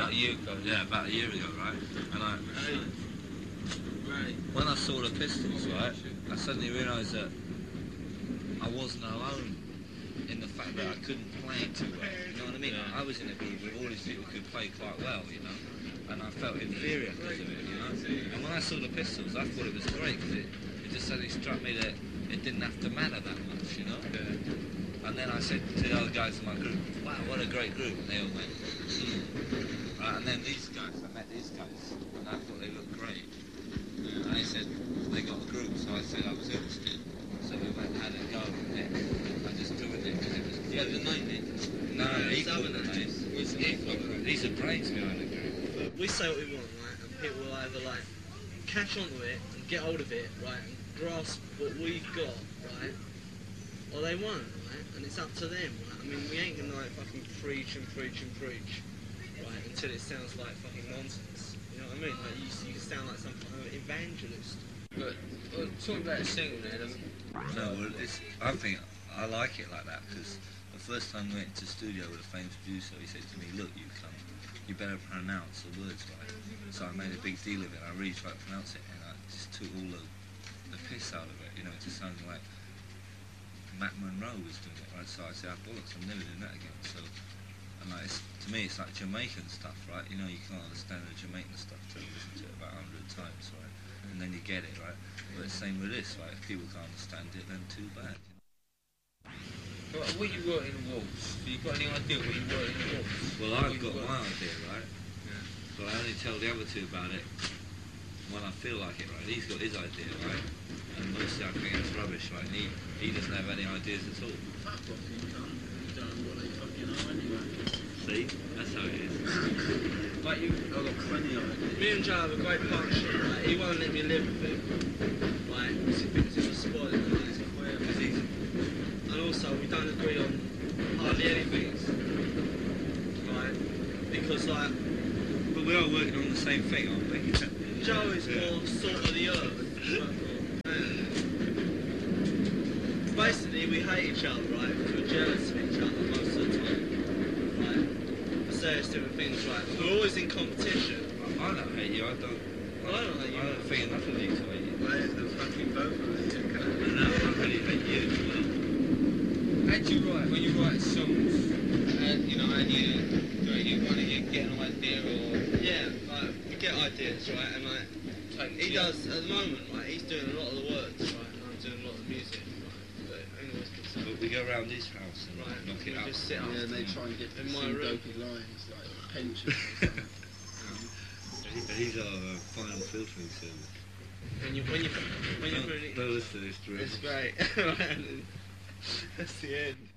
about a year ago. Yeah, about a year ago, right? And when I saw the Pistols, right, I suddenly realised that I wasn't alone in the fact that I couldn't play too well. You know what I mean? Yeah. I was in a group with all these people who could play quite well, you know, and I felt inferior because of it, you know. And when I saw the Pistols, I thought it was great because it just suddenly struck me that it didn't have to matter that much, you know. Yeah. And then I said to the other guys in my group, wow, what a great group. And they all went, Right, and then these guys, I met these guys, and I thought they looked great. And they said they got a group, so I said I was interested. So we went and had a go with it. I just joined it because it was... You had the name then? No, he called the name. Was it He's a brains behind the group. We say what we want, right, and people will either like catch onto it and get hold of it, right, and grasp what we've got, right, or they won't, right, and it's up to them, right. I mean, we ain't gonna like fucking preach and preach and preach, right, until it sounds like fucking nonsense. You know what I mean? Like you sound like some kind of evangelist. But talking about a single there, No, well, I think I like it like that because the first time we went to the studio with a famous producer, he said to me, look, you better pronounce the words right. So I made a big deal of it. I really tried to pronounce it, and I just took all the piss out of it. You know, it just sounded like Matt Monroe was doing it, right? So I said, bollocks, I'm never doing that again. So, and like, to me, it's like Jamaican stuff, right? You know, you can't understand the Jamaican stuff till you listen to it about 100 times, right? And then you get it, right? But it's the same with this, right? If people can't understand it, then too bad. You know? what you wrote in the walls? Have you got any idea what you wrote in the walls? Well, I've got my idea, right? Yeah. But I only tell the other two about it when I feel like it, right? He's got his idea, right? And mostly I think it's rubbish, right? And he doesn't have any ideas at all. Fuck what you done. You don't know what they fucking are anyway. See? That's how it is. Like you, I've got plenty of it. Me and Joe have a great partnership, right? He won't let me live with him, right? Because he thinks it was spoiling, right? Because he's... And also, we don't agree on hardly anything, right? Because, like, But we're all working on the same thing, aren't we? Joe is more salt of the earth. Basically, we hate each other, right? Because we're jealous of each other most of the time, right? For various different things, right? We're always in competition. I don't hate you, I don't hate you. I don't think enough of you to hate you. Where's the fucking both of you? No, I really hate you as well. How do you write, when you write songs, you know, and you get an idea or... Yeah, like, we get ideas, right? And like, he does, at the moment, right, he's doing a lot of the words, right? And I'm doing a lot of the music, right? But anyways, But we go around his house and right, knock we it up. just sit up. Yeah, and they try and get In some my room. dopey lines, like pension. He's our final filtering service. When you're really... Don't listen to this, It's great. That's the end.